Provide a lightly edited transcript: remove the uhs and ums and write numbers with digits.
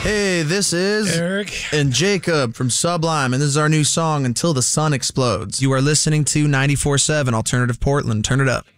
Hey, this is Eric and Jacob from Sublime, and this is our new song, Until the Sun Explodes. You are listening to 94.7 Alternative Portland. Turn it up.